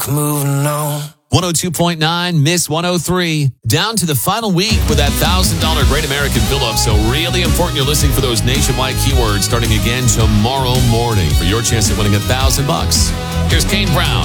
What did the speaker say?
Moving on. 102.9, Miss 103. Down to the final week with that $1,000 Great American Fill-Up. So really important you're listening for those nationwide keywords starting again tomorrow morning for your chance at winning $1,000. Here's Kane Brown.